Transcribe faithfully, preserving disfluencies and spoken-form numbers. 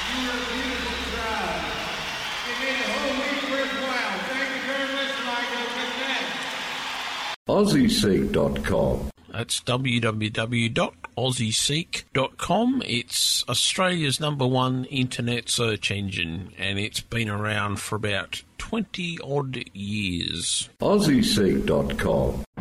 You are a beautiful crowd. It made the whole week worthwhile. Thank you very much, Michael. Good night. Aussie Seek dot com. That's w w w dot aussie seek dot com. It's Australia's number one internet search engine, and it's been around for about twenty odd years. Aussie Seek dot com.